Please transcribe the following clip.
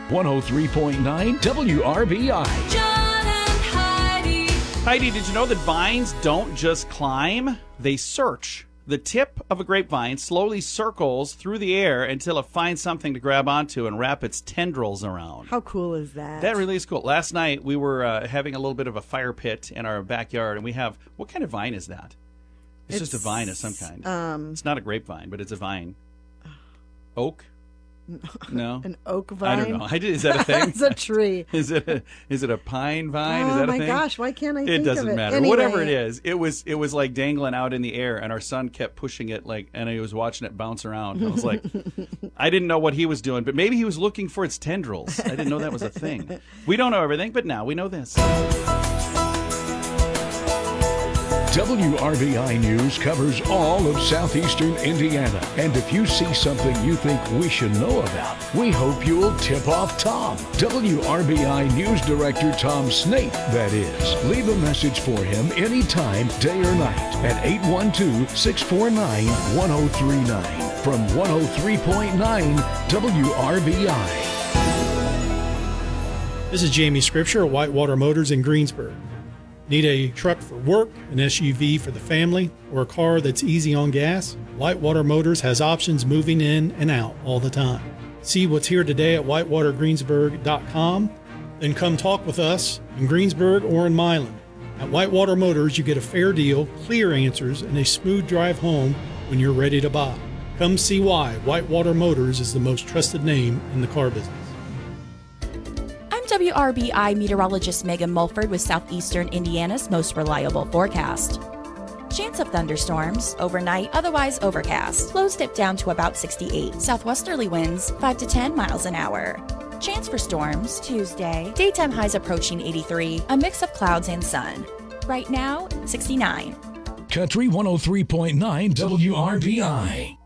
103.9 WRBI. John and Heidi. Heidi, did you know that vines don't just climb? They search. The tip of a grapevine slowly circles through the air until it finds something to grab onto and wrap its tendrils around. How cool is that? That really is cool. Last night, we were having a little bit of a fire pit in our backyard, and we have... What kind of vine is that? It's just a vine of some kind. It's not a grapevine, but it's a vine. Oak? No? An oak vine? I don't know. Is that a thing? It's a tree. Is it a pine vine? Oh, is that a thing? my gosh. Why can't I It think of it? doesn't matter. Anyway. Whatever it is, it was like dangling out in the air, and our son kept pushing it, and he was watching it bounce around. I was like, I didn't know what he was doing, but maybe he was looking for its tendrils. I didn't know that was a thing. We don't know everything, but now we know this. WRBI News covers all of southeastern Indiana. And if you see something you think we should know about, we hope you'll tip off Tom. WRBI News Director Tom Snape, that is. Leave a message for him anytime, day or night, at 812-649-1039. From 103.9 WRBI. This is Jamie Scripture at Whitewater Motors in Greensburg. Need a truck for work, an SUV for the family, or a car that's easy on gas? Whitewater Motors has options moving in and out all the time. See what's here today at whitewatergreensburg.com. Then come talk with us in Greensburg or in Milan. At Whitewater Motors, you get a fair deal, clear answers, and a smooth drive home when you're ready to buy. Come see why Whitewater Motors is the most trusted name in the car business. WRBI meteorologist Megan Mulford with Southeastern Indiana's most reliable forecast. Chance of thunderstorms, overnight, otherwise overcast. Lows dip down to about 68. Southwesterly winds, 5 to 10 miles an hour. Chance for storms, Tuesday. Daytime highs approaching 83. A mix of clouds and sun. Right now, 69. Country 103.9 WRBI.